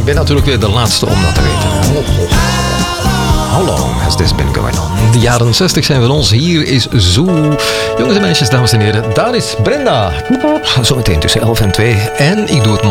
ben natuurlijk weer de laatste om dat te weten. How long has this been going on? De jaren 60 zijn van ons. Hier is Zoo. Jongens en meisjes, dames en heren, daar is Brenda. Zometeen tussen 11 en 2. En ik doe het